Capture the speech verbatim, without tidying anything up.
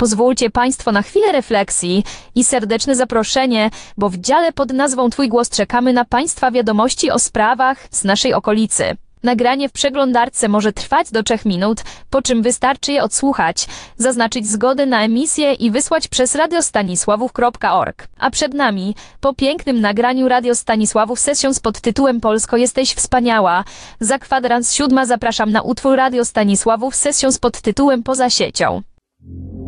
Pozwólcie Państwo na chwilę refleksji i serdeczne zaproszenie, bo w dziale pod nazwą Twój głos czekamy na Państwa wiadomości o sprawach z naszej okolicy. Nagranie w przeglądarce może trwać do trzech minut, po czym wystarczy je odsłuchać, zaznaczyć zgodę na emisję i wysłać przez radiostanisławów kropka org. A przed nami, po pięknym nagraniu Radio Stanisławów Sessions pod tytułem Polsko jesteś wspaniała, za kwadrans siódma zapraszam na utwór Radio Stanisławów Sessions pod tytułem Poza siecią.